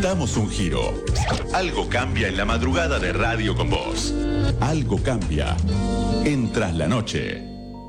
Damos un giro. Algo cambia en la madrugada de Radio con Vos. Algo cambia en Tras la Noche.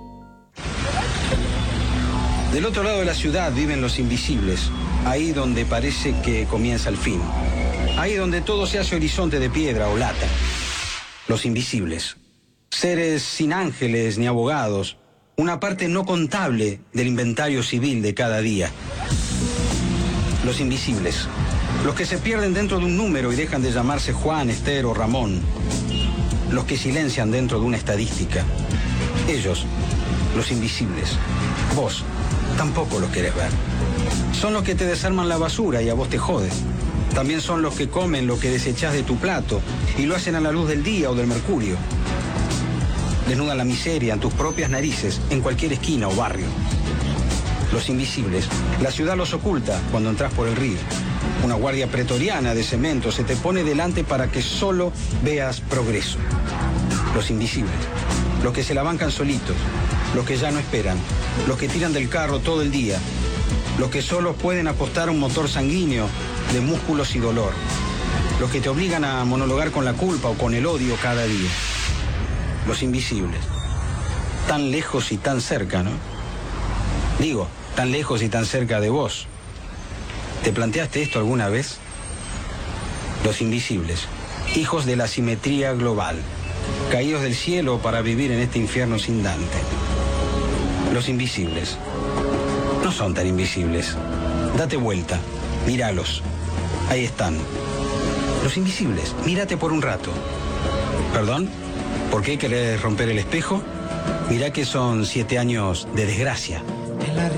Del otro lado de la ciudad viven los invisibles, ahí donde parece que comienza el fin. Ahí donde todo se hace horizonte de piedra o lata. Los invisibles. Seres sin ángeles ni abogados. Una parte no contable del inventario civil de cada día. Los invisibles. Los que se pierden dentro de un número y dejan de llamarse Juan, Esther o Ramón. Los que silencian dentro de una estadística. Ellos, los invisibles. Vos tampoco los querés ver. Son los que te desarman la basura y a vos te jode. También son los que comen lo que desechás de tu plato y lo hacen a la luz del día o del mercurio. Desnudan la miseria en tus propias narices en cualquier esquina o barrio. Los invisibles. La ciudad los oculta cuando entras por el río. Una guardia pretoriana de cemento se te pone delante para que solo veas progreso. Los invisibles. Los que se la bancan solitos. Los que ya no esperan. Los que tiran del carro todo el día. Los que solo pueden apostar a un motor sanguíneo de músculos y dolor. Los que te obligan a monologar con la culpa o con el odio cada día. Los invisibles. Tan lejos y tan cerca, ¿no? Digo, tan lejos y tan cerca de vos. ¿Te planteaste esto alguna vez? Los invisibles. Hijos de la simetría global. Caídos del cielo para vivir en este infierno sin Dante. Los invisibles. No son tan invisibles. Date vuelta. Míralos. Ahí están. Los invisibles. Mírate por un rato. ¿Perdón? ¿Por qué querés romper el espejo? Mirá que son 7 años de desgracia.